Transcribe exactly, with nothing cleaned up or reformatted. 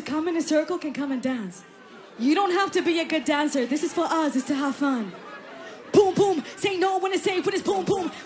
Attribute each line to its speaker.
Speaker 1: come in a circle can come and dance. You don't have to be a good dancer. This is for us, it's to have fun. Boom, boom, say no when I say when it's boom, boom.